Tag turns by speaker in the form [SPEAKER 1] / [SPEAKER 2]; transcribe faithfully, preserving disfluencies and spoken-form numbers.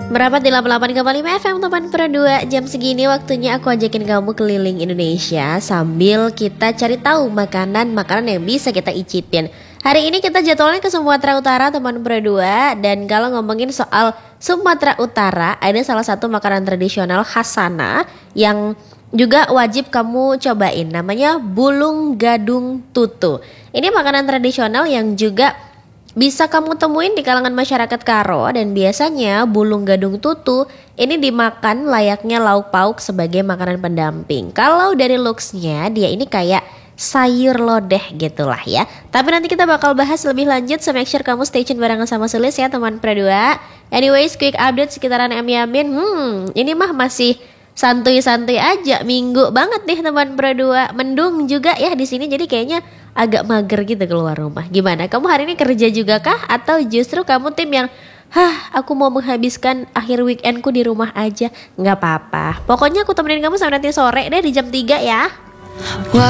[SPEAKER 1] Merapat di delapan puluh delapan koma lima F M teman Perdua. Jam segini waktunya aku ajakin kamu keliling Indonesia sambil kita cari tahu makanan-makanan yang bisa kita icipin. Hari ini kita jadwalnya ke Sumatera Utara teman Perdua. Dan kalau ngomongin soal Sumatera Utara, ada salah satu makanan tradisional khas sana yang juga wajib kamu cobain. Namanya bulung gadung tutu. Ini makanan tradisional yang juga bisa kamu temuin di kalangan masyarakat Karo, dan biasanya bulung gadung tutu ini dimakan layaknya lauk pauk sebagai makanan pendamping. Kalau dari looksnya dia ini kayak sayur lodeh gitulah ya. Tapi nanti kita bakal bahas lebih lanjut, so make sure kamu stay tune barengan sama Sulis ya teman Perdua. Anyways, quick update sekitaran M Yamin. Hmm, ini mah masih santuy-santuy aja, minggu banget nih teman Perdua. Mendung juga ya di sini, jadi kayaknya agak mager gitu keluar rumah. Gimana? Kamu hari ini kerja juga kah? Atau justru kamu tim yang hah, aku mau menghabiskan akhir weekendku di rumah aja? Nggak apa-apa. Pokoknya aku temenin kamu sampai nanti sore deh di jam tiga ya.